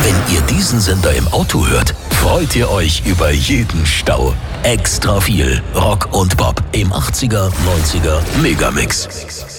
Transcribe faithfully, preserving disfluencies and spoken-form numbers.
Wenn ihr diesen Sender im Auto hört, freut ihr euch über jeden Stau. Extra viel Rock und Pop im achtziger, neunziger Megamix.